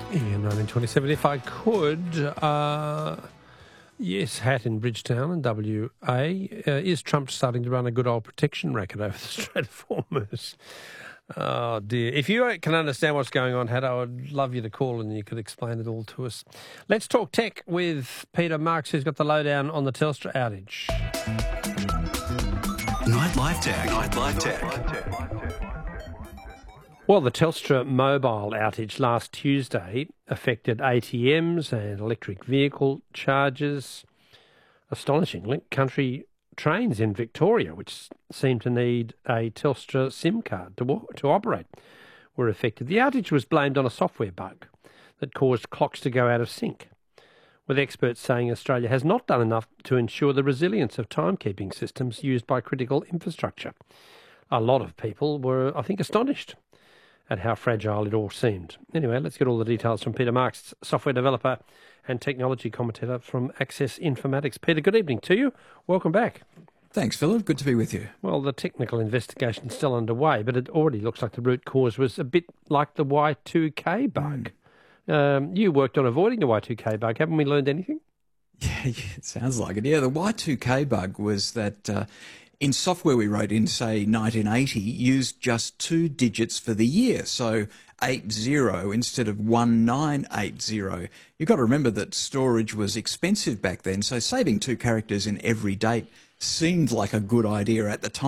In 1927, if I could, yes, hat in Bridgetown and WA. Is Trump starting to run a good old protection racket over the Strait of Hormuz? Oh, dear. If you can understand what's going on, Hat, I would love you to call and you could explain it all to us. Let's talk tech with Peter Marks, who's got the lowdown on the Telstra outage. Nightlife Tech. Well, the Telstra mobile outage last Tuesday affected ATMs and electric vehicle charges. Astonishingly, country trains in Victoria, which seem to need a Telstra SIM card to operate, were affected. The outage was blamed on a software bug that caused clocks to go out of sync, with experts saying Australia has not done enough to ensure the resilience of timekeeping systems used by critical infrastructure. A lot of people were, I think, astonished at how fragile it all seemed. Anyway, let's get all the details from Peter Marks, software developer and technology commentator from Access Informatics. Peter, good evening to you. Welcome back. Thanks, Philip. Good to be with you. Well, the technical investigation's still underway, but it already looks like the root cause was a bit like the Y2K bug. You worked on avoiding the Y2K bug. Haven't we learned anything? Yeah, it sounds like it. Yeah, the Y2K bug was that in software we wrote in, say, 1980, used just 2 digits for the year, so 80 instead of 1980. You've got to remember that storage was expensive back then, so saving 2 characters in every date seemed like a good idea at the time.